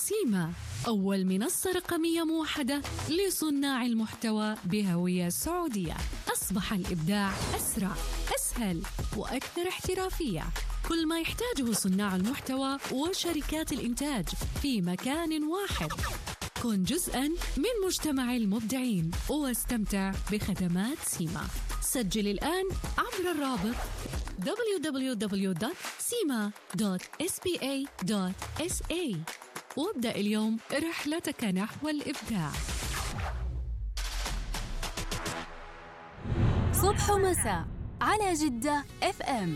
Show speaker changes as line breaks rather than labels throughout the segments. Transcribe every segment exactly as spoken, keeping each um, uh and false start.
سيما، أول منصة رقمية موحدة لصناع المحتوى بهوية سعودية. أصبح الإبداع أسرع، أسهل وأكثر احترافية. كل ما يحتاجه صناع المحتوى وشركات الإنتاج في مكان واحد. كن جزءاً من مجتمع المبدعين واستمتع بخدمات سيما. سجل الآن عبر الرابط دبليو دبليو دبليو دوت سيما دوت إس بي إيه دوت إس إيه وابدأ اليوم رحلتك نحو الإبداع.
صبح ومساء على جدة إف إم.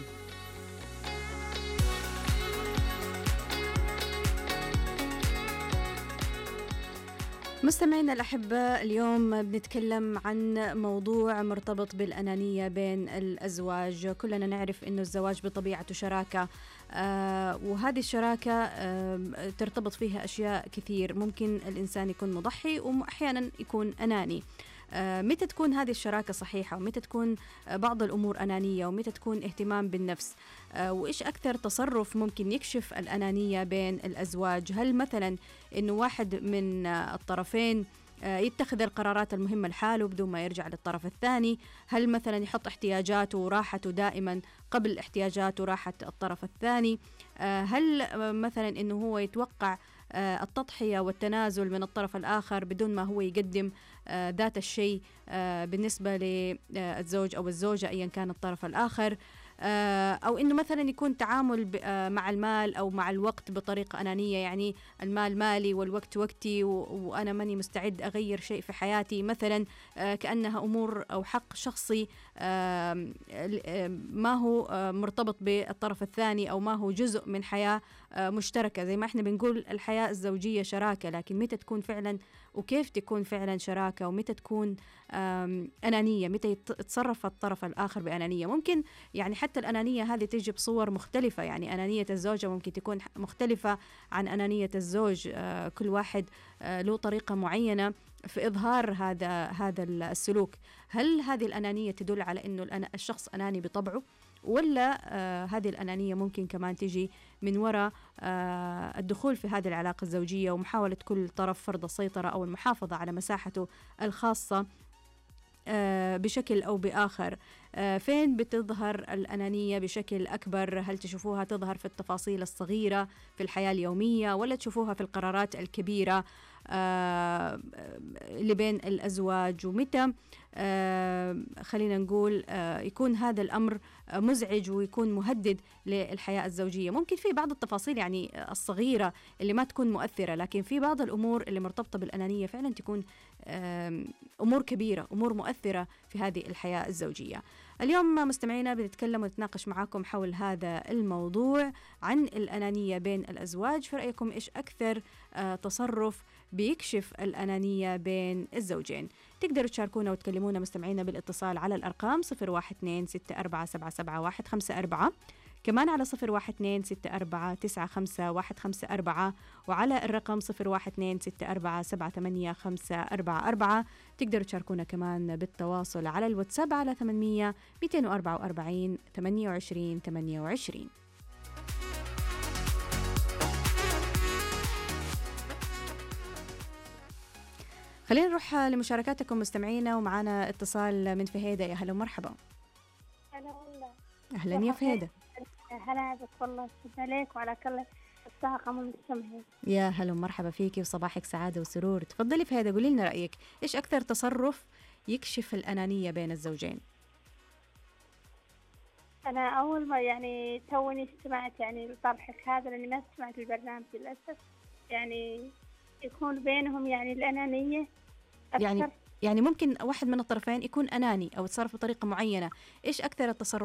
مستمعينا الأحبة، اليوم بنتكلم عن موضوع مرتبط بالأنانية بين الأزواج. كلنا نعرف أنه الزواج بطبيعته شراكة، آه وهذه الشراكة آه ترتبط فيها أشياء كثير. ممكن الإنسان يكون مضحي وأحيانا يكون أناني. آه متى تكون هذه الشراكة صحيحة، ومتى تكون آه بعض الأمور أنانية، ومتى تكون اهتمام بالنفس، آه وإيش أكثر تصرف ممكن يكشف الأنانية بين الأزواج؟ هل مثلا إنه واحد من آه الطرفين آه يتخذ القرارات المهمة لحاله بدون ما يرجع للطرف الثاني؟ هل مثلا يحط احتياجاته وراحته دائما قبل احتياجاته وراحة الطرف الثاني؟ آه هل آه مثلا إنه هو يتوقع آه التضحية والتنازل من الطرف الآخر بدون ما هو يقدم آه ذات الشيء آه بالنسبة للزوج أو الزوجة أيا كان الطرف الآخر؟ آه أو إنه مثلا يكون تعامل آه مع المال أو مع الوقت بطريقة أنانية، يعني المال مالي والوقت وقتي وأنا ماني مستعد أغير شيء في حياتي مثلا، آه كأنها أمور أو حق شخصي آه ما هو آه مرتبط بالطرف الثاني أو ما هو جزء من حياة آه مشتركة. زي ما احنا بنقول الحياة الزوجية شراكة، لكن متى تكون فعلا وكيف تكون فعلا شراكة، ومتى تكون أنانية، متى يتصرف الطرف الآخر بأنانية؟ ممكن يعني حتى الأنانية هذه تجي بصور مختلفة، يعني أنانية الزوجة ممكن تكون مختلفة عن أنانية الزوج. آه كل واحد آه له طريقة معينة في إظهار هذا هذا السلوك. هل هذه الأنانية تدل على إنه الشخص أناني بطبعه، ولا آه هذه الأنانية ممكن كمان تجي من وراء آه الدخول في هذه العلاقة الزوجية ومحاولة كل طرف فرض السيطرة أو المحافظة على مساحته الخاصة آه بشكل أو بآخر؟ آه فين بتظهر الأنانية بشكل أكبر؟ هل تشوفوها تظهر في التفاصيل الصغيرة في الحياة اليومية، ولا تشوفوها في القرارات الكبيرة آه اللي بين الأزواج؟ ومتى آه خلينا نقول آه يكون هذا الأمر آه مزعج ويكون مهدد للحياة الزوجية؟ ممكن في بعض التفاصيل يعني الصغيرة اللي ما تكون مؤثرة، لكن في بعض الأمور اللي مرتبطة بالأنانية فعلا تكون آه أمور كبيرة، أمور مؤثرة في هذه الحياة الزوجية. اليوم مستمعينا بنتكلم ونتناقش معاكم حول هذا الموضوع عن الأنانية بين الأزواج. في رأيكم إيش أكثر آه تصرف بيكشف الأنانية بين الزوجين؟ تقدروا تشاركونا وتكلمونا مستمعينا بالاتصال على الأرقام صفر واحد اثنين ستة أربعة سبعة سبعة واحد خمسة أربعة، كمان على صفر واحد اثنين ستة أربعة تسعة خمسة واحد خمسة أربعة، وعلى الرقم صفر واحد اثنين ستة أربعة سبعة ثمانية خمسة أربعة أربعة. تقدروا تشاركونا كمان بالتواصل على الواتساب على ثمانمية مئتين وأربعة وأربعين ثمانية وعشرين ثمانية وعشرين. خلينا نروح لمشاركاتكم مستمعينا، ومعنا اتصال من فهيدة. يا هلا ومرحبا.
هلا والله.
أهلا يا فهيدة.
هلا بك والله، شكرا عليك وعلى كل الطاقم المستمعين.
يا هلا ومرحبا فيكي وصباحك سعادة وسرور. تفضلي فهيدة، قولي لنا رأيك، إيش أكثر تصرف يكشف الأنانية بين الزوجين؟
أنا أول ما يعني توني استمعت يعني لطرحك هذا، لأني ما سمعت البرنامج للأسف. يعني يكون بينهم يعني الأنانية أكثر.
يعني يعني ممكن واحد من الطرفين يكون أناني أو يتصرف بطريقة معينة. إيش أكثر التصرف